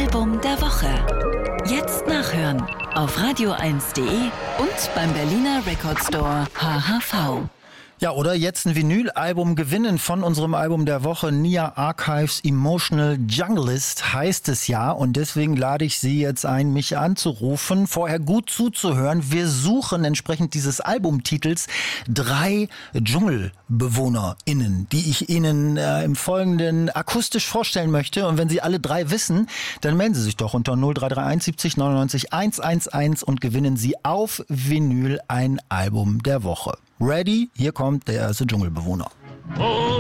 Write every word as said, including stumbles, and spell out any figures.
Album der Woche. Jetzt nachhören auf radio eins punkt de und beim Berliner Record Store H H V. Ja, oder jetzt ein Vinylalbum gewinnen von unserem Album der Woche. Nia Archives Emotional Junglist heißt es ja. Und deswegen lade ich Sie jetzt ein, mich anzurufen, vorher gut zuzuhören. Wir suchen entsprechend dieses Albumtitels drei DschungelbewohnerInnen, die ich Ihnen äh, im Folgenden akustisch vorstellen möchte. Und wenn Sie alle drei wissen, dann melden Sie sich doch unter null drei drei eins siebzig neunundneunzig hundertelf und gewinnen Sie auf Vinyl ein Album der Woche. Ready? Hier kommt der erste Dschungelbewohner.